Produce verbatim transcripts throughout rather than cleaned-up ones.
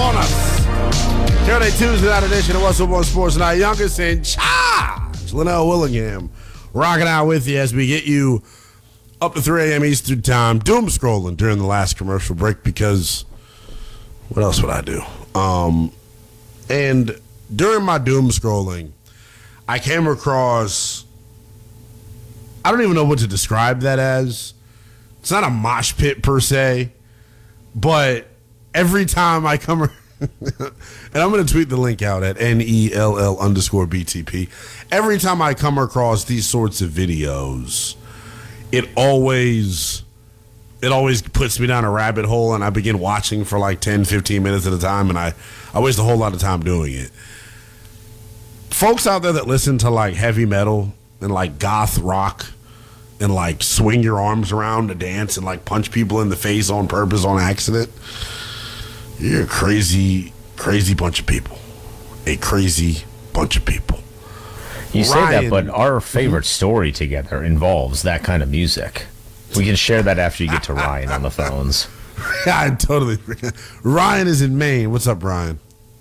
on us. Here on a Tuesday night edition of What's Up on Sports Night. Youngest in charge, Linnell Willingham, rocking out with you as we get you up to three a.m. Eastern time. Doom scrolling during the last commercial break because what else would I do? Um, and during my doom scrolling, I came across, I don't even know what to describe that as. It's not a mosh pit per se, but every time I come, and I'm going to tweet the link out at N E L L underscore B T P. Every time I come across these sorts of videos, it always, it always puts me down a rabbit hole, and I begin watching for like ten, fifteen minutes at a time, and I, I waste a whole lot of time doing it. Folks out there that listen to like heavy metal and like goth rock and like swing your arms around to dance and like punch people in the face on purpose on accident, you're a crazy, crazy bunch of people. A crazy bunch of people. You say Ryan, that, but our favorite story together involves that kind of music. We can share that after you get to Ryan on the phones. I totally. Ryan is in Maine. What's up, Ryan?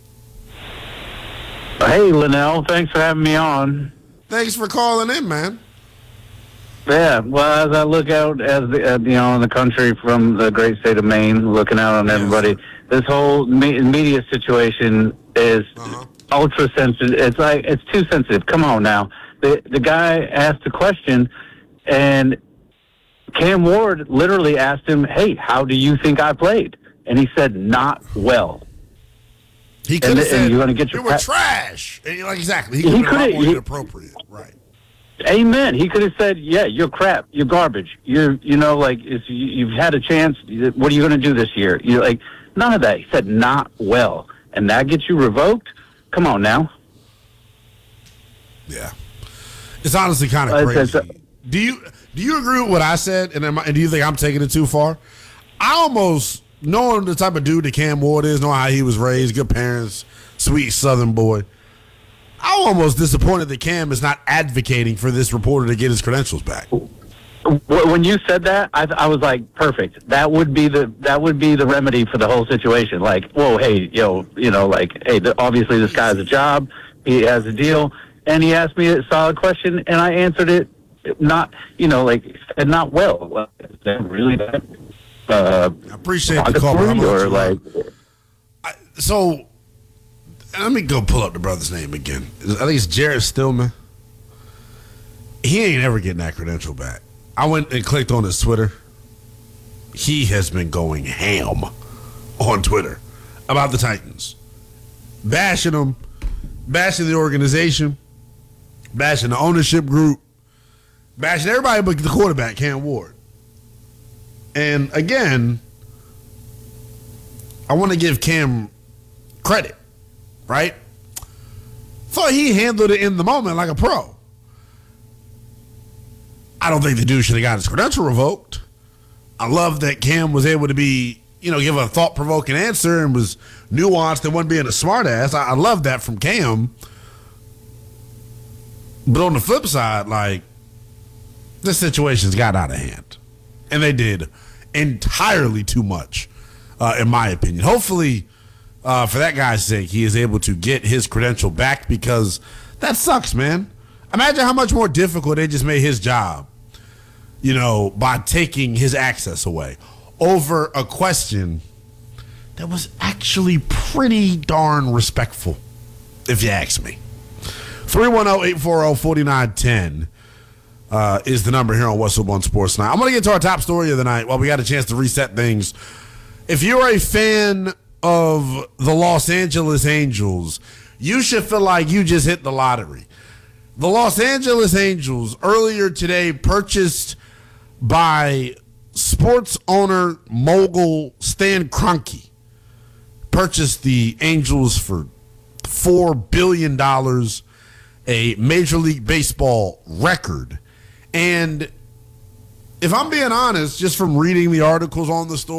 Hey, Linnell. Thanks for having me on. Thanks for calling in, man. Yeah, well, as I look out as the, uh, you know, in the country from the great state of Maine, looking out on everybody, this whole me- media situation is Uh-huh. ultra sensitive. It's like it's too sensitive. Come on now. The the guy asked a question, and Cam Ward literally asked him, "Hey, how do you think I played?" And he said, "Not well." He could have And- said, and you're gonna get your you were pa- trash. And you're like, exactly. He He could have been a lot coulda- more he- inappropriate. Right. Amen. He could have said, "Yeah, you're crap. You're garbage. You're, you know, like if you, you've had a chance. What are you going to do this year?" You're like, none of that. He said, "Not well," and that gets you revoked. Come on now. Yeah. It's honestly kind of Uh, crazy. it's- do you do you agree with what I said? And, am I, and do you think I'm taking it too far? I almost, knowing the type of dude that Cam Ward is, knowing how he was raised, good parents, sweet Southern boy, I'm almost disappointed that Cam is not advocating for this reporter to get his credentials back. When you said that, I, I was like, perfect. That would be the that would be the remedy for the whole situation. Like, whoa, hey, yo, you know, like, hey, the, obviously this guy has a job, he has a deal, and he asked me a solid question, and I answered it not, you know, like, and not well. Like, is that really that? Uh, I appreciate the call, but I'm gonna let or you like, know. I, so let me go pull up the brother's name again. I think it's Jared Stillman. He ain't ever getting that credential back. I went and clicked on his Twitter. He has been going ham on Twitter about the Titans, bashing them, bashing the organization, bashing the ownership group, bashing everybody but the quarterback, Cam Ward. And again, I want to give Cam credit, right? Thought he handled it in the moment like a pro. I don't think the dude should have got his credential revoked. I love that Cam was able to be, you know, give a thought-provoking answer and was nuanced and wasn't being a smartass. I, I love that from Cam. But on the flip side, like, this situation's got out of hand. And they did entirely too much, uh, in my opinion. Hopefully, uh, for that guy's sake, he is able to get his credential back because that sucks, man. Imagine how much more difficult they just made his job, you know, by taking his access away over a question that was actually pretty darn respectful, if you ask me. three one zero, eight four zero, four nine one zero uh, is the number here on What's Up on Sports Night. I'm going to get to our top story of the night while we got a chance to reset things. If you're a fan of the Los Angeles Angels, you should feel like you just hit the lottery. The Los Angeles Angels earlier today purchased by sports owner mogul Stan Kroenke, purchased the Angels for four billion dollars, a Major League Baseball record. And if I'm being honest, just from reading the articles on the story,